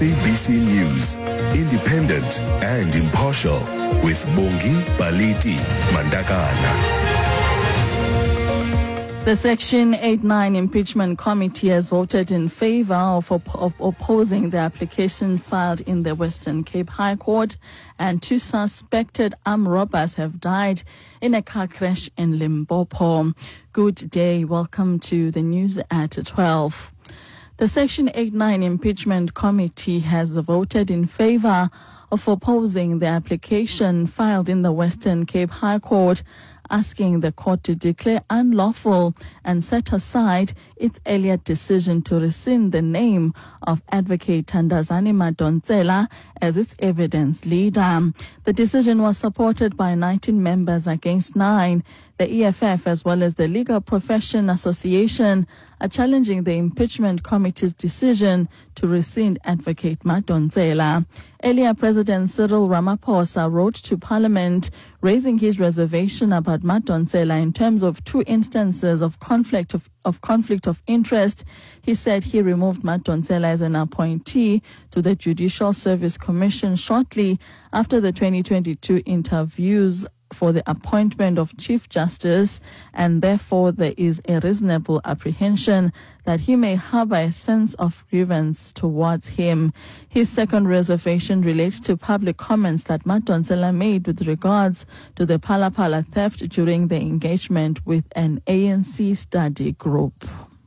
ABC News, independent and impartial, with Bongi Baliti Mandakana. The Section 8-9 Impeachment Committee has voted in favor of opposing the application filed in the Western Cape High Court, and 2 suspected armed robbers have died in a car crash in Limpopo. Good day. Welcome to the news at 12. The Section 8-9 Impeachment Committee has voted in favor of opposing the application filed in the Western Cape High Court, asking the court to declare unlawful and set aside its earlier decision to rescind the name of Advocate Thandazani Madonsela as its evidence leader. The decision was supported by 19 members against 9. The EFF, as well as the Legal Profession Association, are challenging the impeachment committee's decision to rescind Advocate Madonsela. Earlier, President Cyril Ramaphosa wrote to Parliament raising his reservation about Madonsela in terms of 2 instances of conflict of interest. He said he removed Madonsela as an appointee to the Judicial Service Commission shortly after the 2022 interviews for the appointment of Chief Justice, and therefore there is a reasonable apprehension that he may harbor a sense of grievance towards him. His second reservation relates to public comments that Madonsela made with regards to the Phala theft during the engagement with an ANC study group.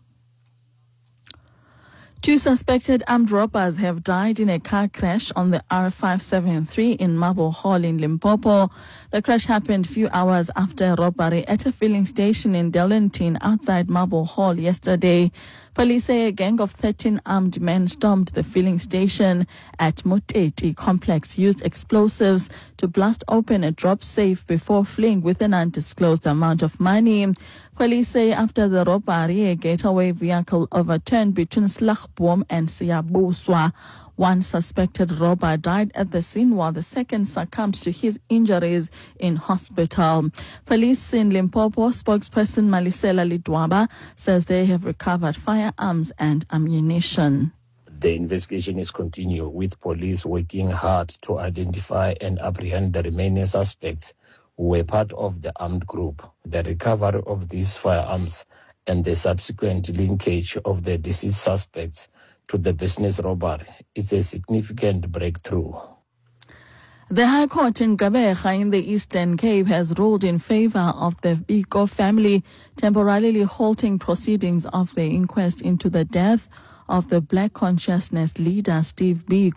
2 suspected armed robbers have died in a car crash on the R573 in Marble Hall in Limpopo. The crash happened a few hours after a robbery at a filling station in Delantine outside Marble Hall yesterday. Police say a gang of 13 armed men stormed the filling station at Muteti complex, used explosives to blast open a drop safe before fleeing with an undisclosed amount of money. Police say after the robbery, a getaway vehicle overturned between Slagboom and Siyabuswa. 1 suspected robber died at the scene while the second succumbed to his injuries in hospital. Police in Limpopo spokesperson Malisela Lidwaba says they have recovered firearms and ammunition. The investigation is continuing, with police working hard to identify and apprehend the remaining suspects who were part of the armed group. The recovery of these firearms and the subsequent linkage of the deceased suspects to the business robbery is a significant breakthrough. The High Court in Gqeberha in the Eastern Cape has ruled in favor of the Biko family, temporarily halting proceedings of the inquest into the death of the Black Consciousness leader Steve Biko.